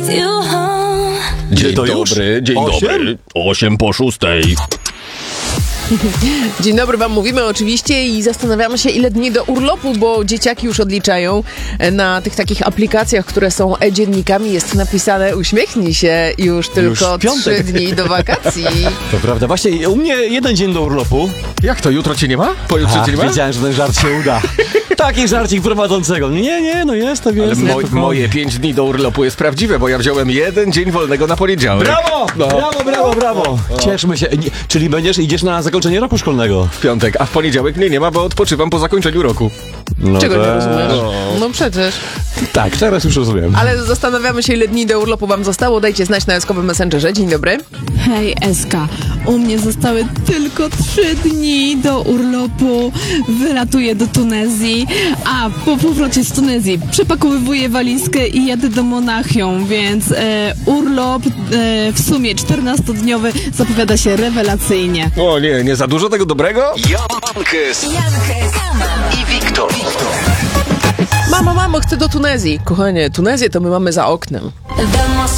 Dzień dobry, dzień dobry. 8:06. Dzień dobry wam mówimy oczywiście i zastanawiamy się, ile dni do urlopu, bo dzieciaki już odliczają. Na tych takich aplikacjach, które są e-dziennikami, jest napisane: uśmiechnij się, już tylko 3 dni do wakacji. To prawda, właśnie u mnie 1 dzień do urlopu. Jak to, jutro cię nie ma? Pojutrze cię nie ma? Wiedziałem, że ten żart się uda. Taki żarcik prowadzącego. Nie, no jestem. Ale moje 5 dni do urlopu jest prawdziwe, bo ja wziąłem 1 dzień wolnego na poniedziałek. Brawo! No. Brawo! Cieszmy się. Czyli idziesz na zakończenie roku szkolnego? W piątek, a w poniedziałek mnie nie ma, bo odpoczywam po zakończeniu roku. No Czego nie rozumiesz? No przecież. Tak, teraz już rozumiem. Ale zastanawiamy się, ile dni do urlopu wam zostało. Dajcie znać na Eskowym Messengerze. Dzień dobry. Hej, Eska, u mnie zostały tylko 3 dni do urlopu. Wylatuję do Tunezji, a po powrocie z Tunezji przepakowuję walizkę i jadę do Monachium, więc urlop w sumie 14-dniowy zapowiada się rewelacyjnie. O nie za dużo tego dobrego? Jankes i Wiktor. Mamo, chcę do Tunezji. Kochanie, Tunezję to my mamy za oknem. Demos